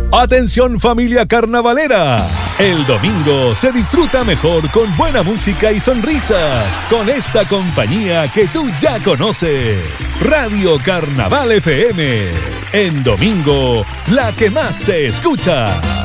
Atención familia carnavalera. El domingo se disfruta mejor con buena música y sonrisas con esta compañía que tú ya conoces. Radio Carnaval FM. En domingo, la que más se escucha.